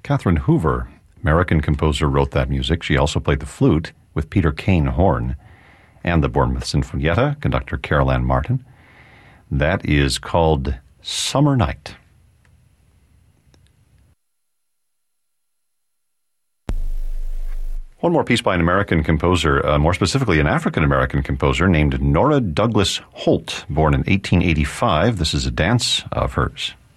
Catherine Hoover, American composer, wrote that music. She also played the flute with Peter Kane horn and the Bournemouth Sinfonietta, conductor Carol Ann Martin. That is called Summer Night. One more piece by an American composer, more specifically an African-American composer named Nora Douglas Holt, born in 1885. This is a dance of hers.